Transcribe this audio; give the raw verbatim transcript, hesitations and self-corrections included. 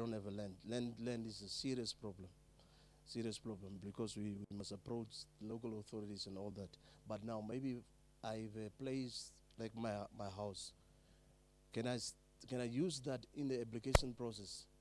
don't have a land. Land, land is a serious problem. Serious problem because we, we must approach local authorities and all that. But now maybe I've a place like my my house. Can I s- can I use that in the application process?